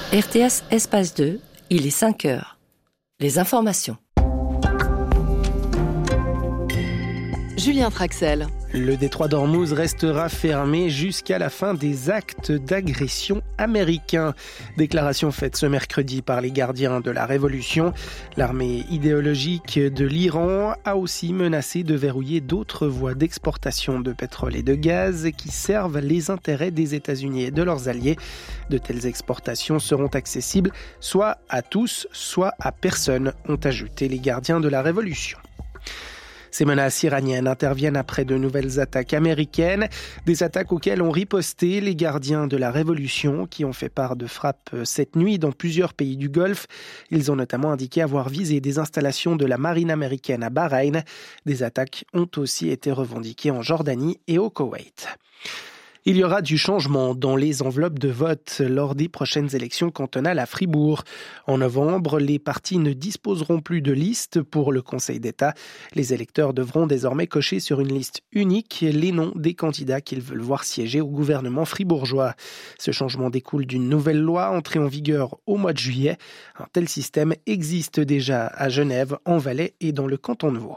RTS Espace 2, il est 5 heures. Les informations. Julien Traxel. Le détroit d'Ormuz restera fermé jusqu'à la fin des actes d'agression américains. Déclaration faite ce mercredi par les gardiens de la Révolution. L'armée idéologique de l'Iran a aussi menacé de verrouiller d'autres voies d'exportation de pétrole et de gaz qui servent les intérêts des États-Unis et de leurs alliés. De telles exportations seront accessibles soit à tous, soit à personne, ont ajouté les gardiens de la Révolution. Ces menaces iraniennes interviennent après de nouvelles attaques américaines, des attaques auxquelles ont riposté les gardiens de la Révolution qui ont fait part de frappes cette nuit dans plusieurs pays du Golfe. Ils ont notamment indiqué avoir visé des installations de la marine américaine à Bahreïn. Des attaques ont aussi été revendiquées en Jordanie et au Koweït. Il y aura du changement dans les enveloppes de vote lors des prochaines élections cantonales à Fribourg. En novembre, les partis ne disposeront plus de liste pour le Conseil d'État. Les électeurs devront désormais cocher sur une liste unique les noms des candidats qu'ils veulent voir siéger au gouvernement fribourgeois. Ce changement découle d'une nouvelle loi entrée en vigueur au mois de juillet. Un tel système existe déjà à Genève, en Valais et dans le canton de Vaud.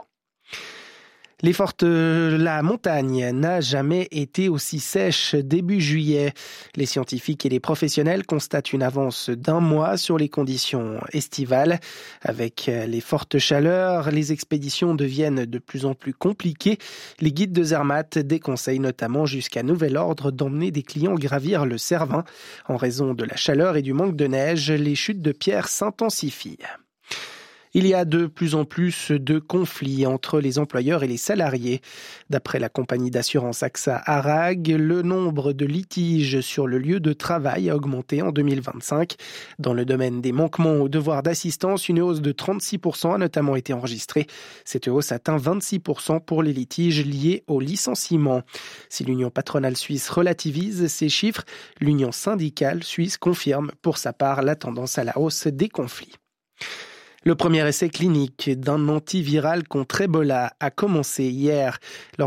La montagne n'a jamais été aussi sèche début juillet. Les scientifiques et les professionnels constatent une avance d'1 mois sur les conditions estivales. Avec les fortes chaleurs, les expéditions deviennent de plus en plus compliquées. Les guides de Zermatt déconseillent notamment jusqu'à nouvel ordre d'emmener des clients gravir le Cervin. En raison de la chaleur et du manque de neige, les chutes de pierres s'intensifient. Il y a de plus en plus de conflits entre les employeurs et les salariés. D'après la compagnie d'assurance AXA Arag, le nombre de litiges sur le lieu de travail a augmenté en 2025. Dans le domaine des manquements au devoir d'assistance, une hausse de 36% a notamment été enregistrée. Cette hausse atteint 26% pour les litiges liés au licenciement. Si l'Union patronale suisse relativise ces chiffres, l'Union syndicale suisse confirme pour sa part la tendance à la hausse des conflits. Le premier essai clinique d'un antiviral contre Ebola a commencé hier.